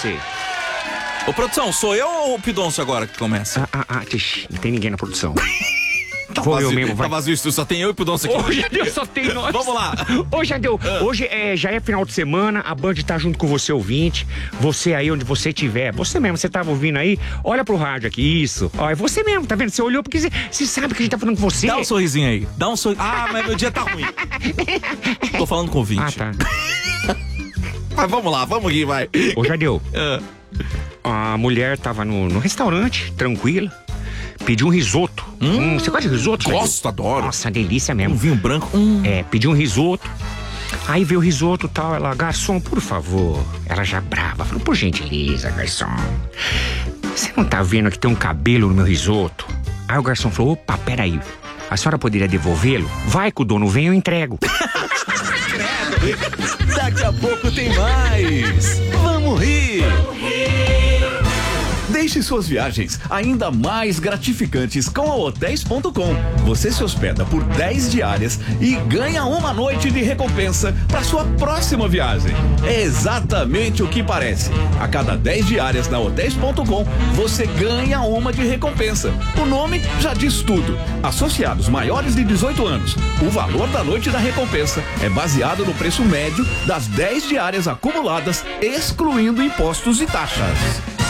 você. Ô, produção, sou eu ou o Pidoncio agora que começa? Não tem ninguém na produção. Tá Vou vazio, eu mesmo, vai. Tá vazio isso, só tem eu e o Pidoncio aqui. Ô, Jadeu, só tem nós. Vamos lá. Ô, Jadeu, hoje já é final de semana, a Band tá junto com você, ouvinte. Você aí onde você estiver, você mesmo, você tava ouvindo aí, olha pro rádio aqui, isso. Ó, é você mesmo, tá vendo? Você olhou porque você sabe que a gente tá falando com você. Dá um sorrisinho aí, dá um sorriso. Ah, mas meu dia tá ruim. Tô falando com o ouvinte. tá. Mas vamos lá, vamos aqui, vai. Ô, Jadeu, a mulher tava no restaurante, tranquila, pediu um risoto. Você gosta de risoto? Gosto, adoro. Nossa, delícia mesmo. Um vinho branco. Pediu um risoto. Aí veio o risoto e tal, ela, garçom, por favor. Ela já brava, falou, por gentileza, garçom, você não tá vendo que tem um cabelo no meu risoto? Aí o garçom falou, opa, peraí, a senhora poderia devolvê-lo? Vai que o dono vem, eu entrego. Daqui a pouco tem mais. Vamos rir. Deixe suas viagens ainda mais gratificantes com a Hotéis.com. Você se hospeda por 10 diárias e ganha uma noite de recompensa para sua próxima viagem. É exatamente o que parece. A cada 10 diárias na Hotéis.com, você ganha uma de recompensa. O nome já diz tudo. Associados maiores de 18 anos. O valor da noite da recompensa é baseado no preço médio das 10 diárias acumuladas, excluindo impostos e taxas.